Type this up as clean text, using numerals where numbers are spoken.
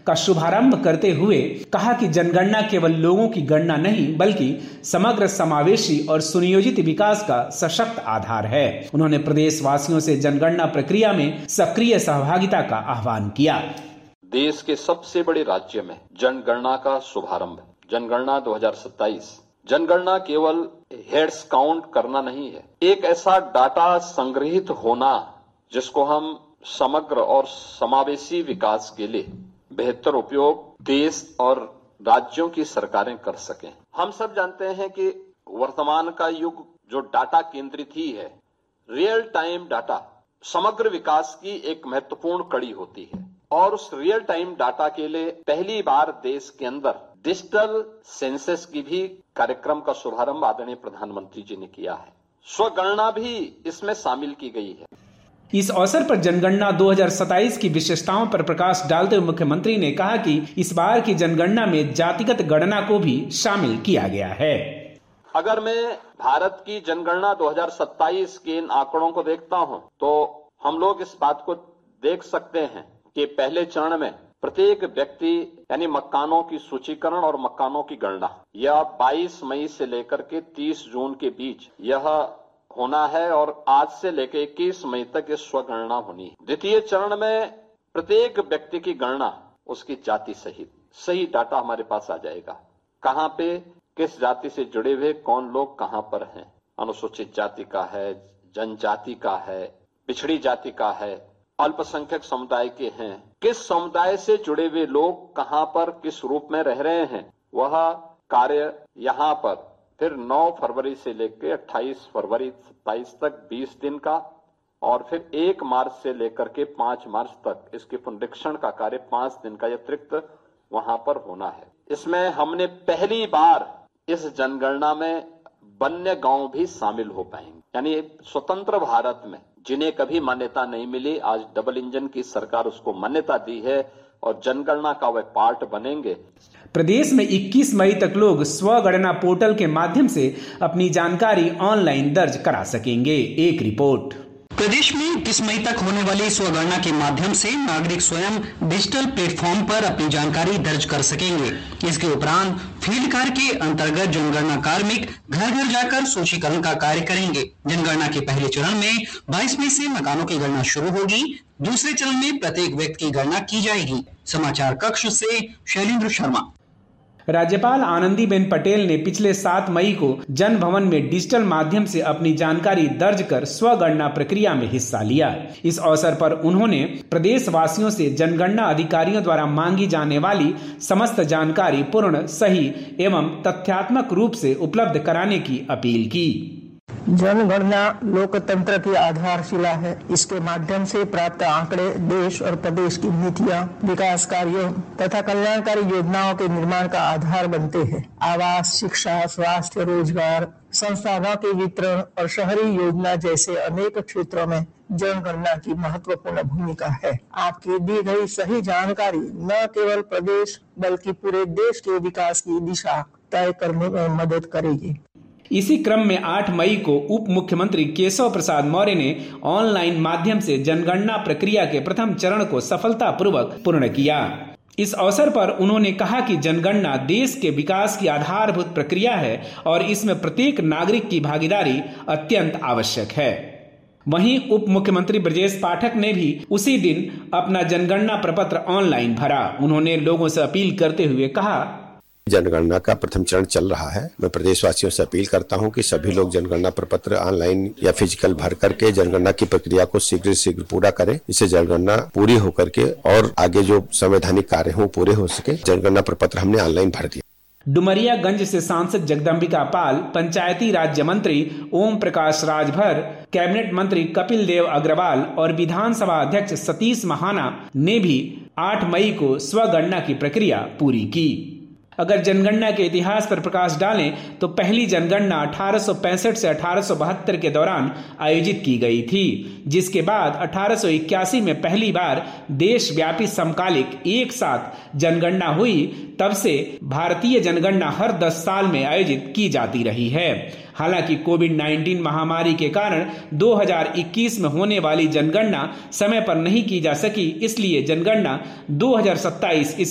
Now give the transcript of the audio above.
का शुभारंभ करते हुए कहा कि जनगणना केवल लोगों की गणना नहीं बल्कि समग्र, समावेशी और सुनियोजित विकास का सशक्त आधार है। उन्होंने प्रदेशवासियों से जनगणना प्रक्रिया में सक्रिय सहभागिता का आह्वान किया। देश के सबसे बड़े राज्य में जनगणना का शुभारंभ, जनगणना 2027। जनगणना केवल हेड्स काउंट करना नहीं है, एक ऐसा डाटा संग्रहित होना जिसको हम समग्र और समावेशी विकास के लिए बेहतर उपयोग देश और राज्यों की सरकारें कर सकें। हम सब जानते हैं कि वर्तमान का युग जो डाटा केंद्रित ही है, रियल टाइम डाटा समग्र विकास की एक महत्वपूर्ण कड़ी होती है और उस रियल टाइम डाटा के लिए पहली बार देश के अंदर डिजिटल सेंसस की भी कार्यक्रम का शुभारंभ आदरणीय प्रधानमंत्री जी ने किया है। स्वगणना भी इसमें शामिल की गई है। इस अवसर पर जनगणना 2027 की विशेषताओं पर प्रकाश डालते हुए मुख्यमंत्री ने कहा कि इस बार की जनगणना में जातिगत गणना को भी शामिल किया गया है। अगर मैं भारत की जनगणना 2027 के इन आंकड़ों को देखता हूं तो हम लोग इस बात को देख सकते हैं कि पहले चरण में प्रत्येक व्यक्ति यानी मकानों की सूचीकरण और मकानों की गणना यह 22 मई से लेकर के 30 जून के बीच यह होना है और आज से लेकर 21 मई तक ये स्वगणना होनी है। द्वितीय चरण में प्रत्येक व्यक्ति की गणना उसकी जाति सहित सही डाटा हमारे पास आ जाएगा। कहाँ पे किस जाति से जुड़े हुए कौन लोग कहाँ पर हैं, अनुसूचित जाति का है, जनजाति का है, पिछड़ी जाति का है, अल्पसंख्यक समुदाय के हैं, किस समुदाय से जुड़े हुए लोग कहां पर किस रूप में रह रहे हैं, वह कार्य यहां पर फिर 9 फरवरी से लेकर 28 फरवरी 27 तक 20 दिन का और फिर 1 मार्च से लेकर के 5 मार्च तक इसके पुनरीक्षण का कार्य 5 दिन का अतिरिक्त वहां पर होना है। इसमें हमने पहली बार इस जनगणना में वन्य गांव भी शामिल हो पाएंगे, यानी स्वतंत्र भारत में जिन्हें कभी मान्यता नहीं मिली, आज डबल इंजन की सरकार उसको मान्यता दी है और जनगणना का वह पार्ट बनेंगे। प्रदेश में 21 मई तक लोग स्वगणना पोर्टल के माध्यम से अपनी जानकारी ऑनलाइन दर्ज करा सकेंगे। एक रिपोर्ट। प्रदेश में 21 मई तक होने वाली स्वगणना के माध्यम से नागरिक स्वयं डिजिटल प्लेटफॉर्म पर अपनी जानकारी दर्ज कर सकेंगे। इसके उपरांत फील्ड कार्य के अंतर्गत जनगणना कार्मिक घर घर जाकर सूचीकरण का कार्य करेंगे। जनगणना के पहले चरण में 22 मई से मकानों की गणना शुरू होगी। दूसरे चरण में प्रत्येक व्यक्ति की गणना की जाएगी। समाचार कक्ष से शैलेंद्र शर्मा। राज्यपाल आनंदीबेन पटेल ने पिछले 7 मई को जन भवन में डिजिटल माध्यम से अपनी जानकारी दर्ज कर स्वगणना प्रक्रिया में हिस्सा लिया। इस अवसर पर उन्होंने प्रदेश वासियों से जनगणना अधिकारियों द्वारा मांगी जाने वाली समस्त जानकारी पूर्ण, सही एवं तथ्यात्मक रूप से उपलब्ध कराने की अपील की। जनगणना लोकतंत्र की आधारशिला है। इसके माध्यम से प्राप्त आंकड़े देश और प्रदेश की नीतियां, विकास कार्यों तथा कल्याणकारी योजनाओं के निर्माण का आधार बनते हैं। आवास, शिक्षा, स्वास्थ्य, रोजगार, संसाधनों के वितरण और शहरी योजना जैसे अनेक क्षेत्रों में जनगणना की महत्वपूर्ण भूमिका है। आपकी दी गई सही जानकारी न केवल प्रदेश बल्कि पूरे देश के विकास की दिशा तय करने में मदद करेगी। इसी क्रम में 8 मई को उप मुख्यमंत्री केशव प्रसाद मौर्य ने ऑनलाइन माध्यम से जनगणना प्रक्रिया के प्रथम चरण को सफलतापूर्वक पूर्ण किया। इस अवसर पर उन्होंने कहा कि जनगणना देश के विकास की आधारभूत प्रक्रिया है और इसमें प्रत्येक नागरिक की भागीदारी अत्यंत आवश्यक है। वहीं उप मुख्यमंत्री ब्रजेश पाठक ने भी उसी दिन अपना जनगणना प्रपत्र ऑनलाइन भरा। उन्होंने लोगों से अपील करते हुए कहा, जनगणना का प्रथम चरण चल रहा है। मैं प्रदेशवासियों से अपील करता हूं कि सभी लोग जनगणना प्रपत्र ऑनलाइन या फिजिकल भर करके जनगणना की प्रक्रिया को शीघ्र पूरा करें। इससे जनगणना पूरी होकर के और आगे जो संवैधानिक कार्य हो पूरे हो सके। जनगणना प्रपत्र हमने ऑनलाइन भर दिया। डुमरियागंज से सांसद जगदम्बिका पाल, पंचायती राज्य मंत्री ओम प्रकाश राजभर, कैबिनेट मंत्री कपिल देव अग्रवाल और विधानसभा अध्यक्ष सतीश महाना ने भी 8 मई को स्वगणना की प्रक्रिया पूरी की। अगर जनगणना के इतिहास पर प्रकाश डालें तो पहली जनगणना 1865 से 1872 के दौरान आयोजित की गई थी, जिसके बाद 1881 में पहली बार देशव्यापी समकालिक एक साथ जनगणना हुई। तब से भारतीय जनगणना हर 10 साल में आयोजित की जाती रही है। हालांकि कोविड-19 महामारी के कारण 2021 में होने वाली जनगणना समय पर नहीं की जा सकी, इसलिए जनगणना 2027 इस